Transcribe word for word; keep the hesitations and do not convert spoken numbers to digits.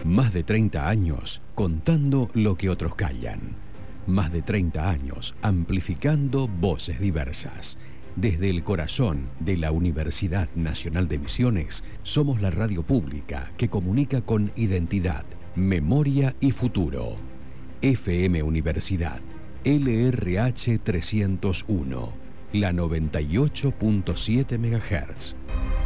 Más de treinta años contando lo que otros callan. Más de treinta años amplificando voces diversas. Desde el corazón de la Universidad Nacional de Misiones, somos la radio pública que comunica con identidad, memoria y futuro. F M Universidad, L R H trescientos uno, la noventa y ocho punto siete megahertz.